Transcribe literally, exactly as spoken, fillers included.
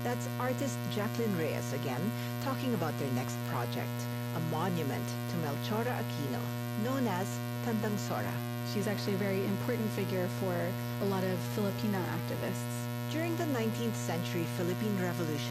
That's artist Jacqueline Reyes again, talking about their next project, a monument to Melchora Aquino, known as Tandang Sora. She's actually a very important figure for a lot of Filipina activists. During the nineteenth century Philippine Revolution,